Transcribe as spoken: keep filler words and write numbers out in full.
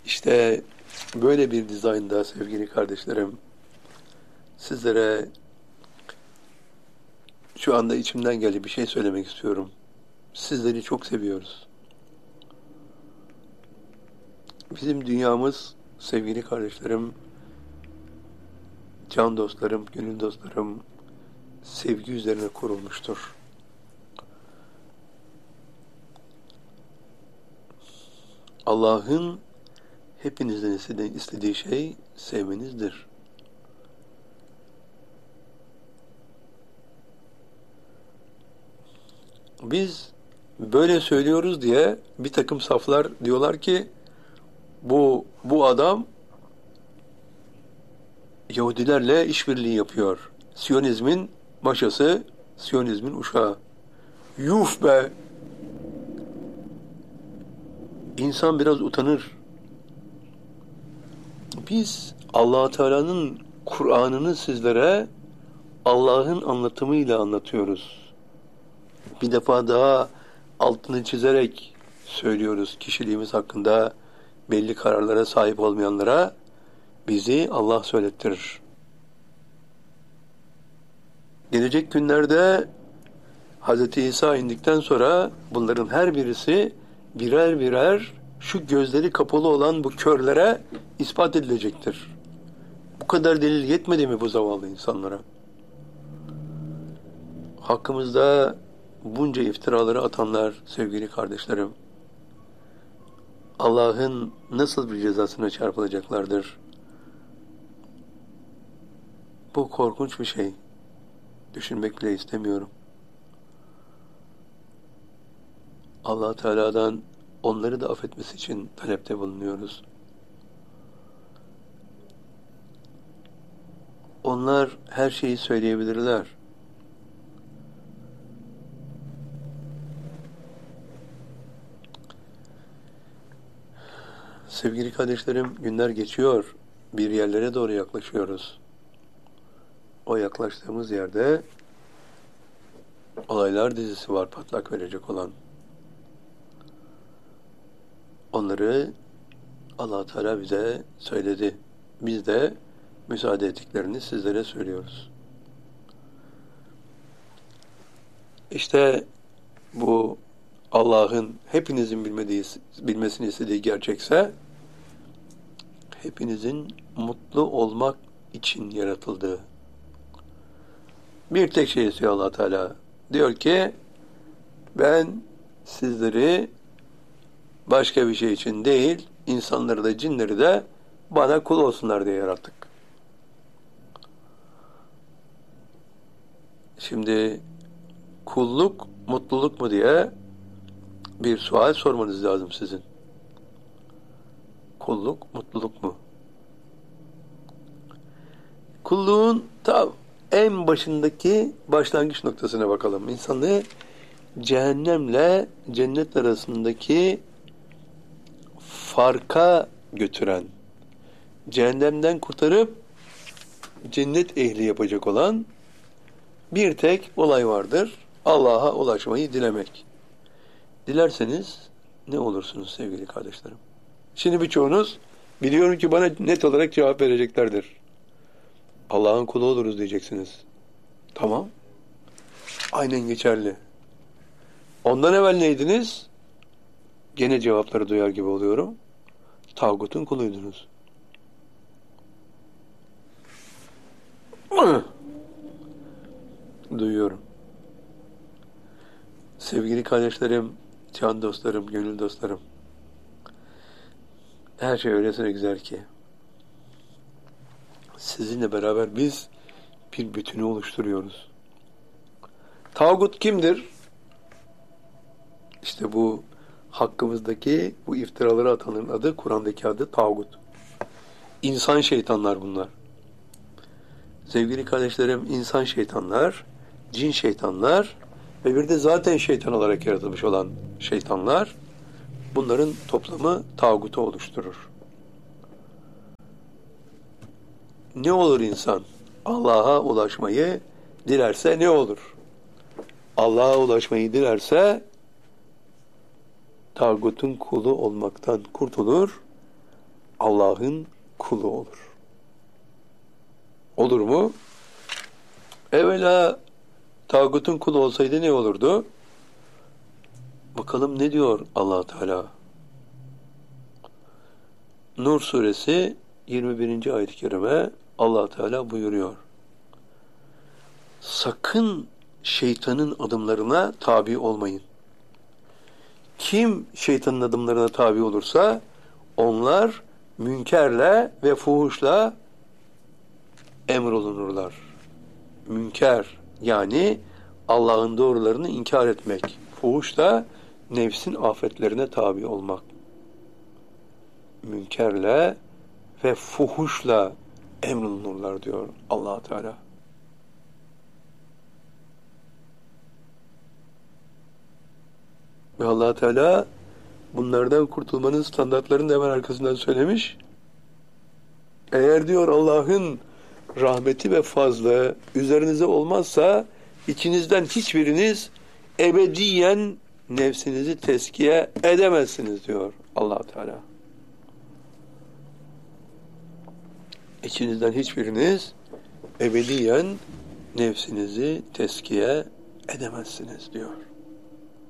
İşte böyle bir dizaynda sevgili kardeşlerim, sizlere şu anda içimden geldi bir şey söylemek istiyorum. Sizleri çok seviyoruz. Bizim dünyamız sevgili kardeşlerim, can dostlarım, gönül dostlarım, sevgi üzerine kurulmuştur. Allah'ın hepinizden istediği şey sevmenizdir. Biz böyle söylüyoruz diye bir takım saflar diyorlar ki bu bu adam Yahudilerle işbirliği yapıyor. Siyonizmin maşası, Siyonizmin uşağı. Yuf be! İnsan biraz utanır. Biz Allah Teala'nın Kur'an'ını sizlere Allah'ın anlatımıyla anlatıyoruz. Bir defa daha altını çizerek söylüyoruz kişiliğimiz hakkında belli kararlara sahip olmayanlara bizi Allah söylettirir. Gelecek günlerde Hz. İsa indikten sonra bunların her birisi birer birer şu gözleri kapalı olan bu körlere ispat edilecektir. Bu kadar delil yetmedi mi bu zavallı insanlara? Hakkımızda bunca iftiraları atanlar sevgili kardeşlerim, Allah'ın nasıl bir cezasına çarpılacaklardır? Bu korkunç bir şey. Düşünmek bile istemiyorum. Allah Teala'dan onları da affetmesi için talepte bulunuyoruz. Onlar her şeyi söyleyebilirler. Sevgili kardeşlerim, günler geçiyor. Bir yerlere doğru yaklaşıyoruz. O yaklaştığımız yerde olaylar dizisi var patlak verecek olan. Onları Allah Teala bize söyledi. Biz de müsaade ettiklerini sizlere söylüyoruz. İşte bu Allah'ın hepinizin bilmediği, bilmesini istediği gerçekse hepinizin mutlu olmak için yaratıldığı. Bir tek şey istiyor Allah Teala. Diyor ki ben sizleri başka bir şey için değil, insanları da cinleri de bana kul olsunlar diye yarattık. Şimdi kulluk mutluluk mu diye bir sual sormanız lazım sizin. Kulluk mutluluk mu? Kulluğun tam en başındaki başlangıç noktasına bakalım. İnsanı cehennemle cennet arasındaki farka götüren, cehennemden kurtarıp cennet ehli yapacak olan bir tek olay vardır. Allah'a ulaşmayı dilemek. Dilerseniz ne olursunuz sevgili kardeşlerim? Şimdi birçoğunuz biliyorum ki bana net olarak cevap vereceklerdir. Allah'ın kulu oluruz diyeceksiniz. Tamam. Aynen geçerli. Ondan evvel neydiniz? Gene cevapları duyar gibi oluyorum. Tağutun kuluydunuz. Duyuyorum. Sevgili kardeşlerim, can dostlarım, gönül dostlarım. Her şey öylesine güzel ki. Sizinle beraber biz bir bütünü oluşturuyoruz. Tağut kimdir? İşte bu hakkımızdaki bu iftiraları atanların adı, Kur'an'daki adı tağut. İnsan şeytanlar bunlar. Sevgili kardeşlerim, insan şeytanlar, cin şeytanlar ve bir de zaten şeytan olarak yaratılmış olan şeytanlar, bunların toplamı tağutu oluşturur. Ne olur insan? Allah'a ulaşmayı dilerse ne olur? Allah'a ulaşmayı dilerse tağutun kulu olmaktan kurtulur, Allah'ın kulu olur. Olur mu? Evvela tağutun kulu olsaydı ne olurdu? Bakalım ne diyor Allah Teala? Nur suresi yirmi birinci ayet-i kerime Allah Teala buyuruyor. Sakın şeytanın adımlarına tabi olmayın. Kim şeytanın adımlarına tabi olursa onlar münkerle ve fuhuşla emrolunurlar. Münker yani Allah'ın doğrularını inkar etmek. Fuhuş da nefsin afetlerine tabi olmak. Münkerle ve fuhuşla emrolunurlar diyor Allah Teala. Ve Allah Teala bunlardan kurtulmanın standartlarını da hemen arkasından söylemiş. Eğer diyor Allah'ın rahmeti ve fazlı üzerinize olmazsa içinizden hiçbiriniz ebediyen nefsinizi tezkiye edemezsiniz diyor Allah Teala. İçinizden hiçbiriniz ebediyen nefsinizi tezkiye edemezsiniz diyor.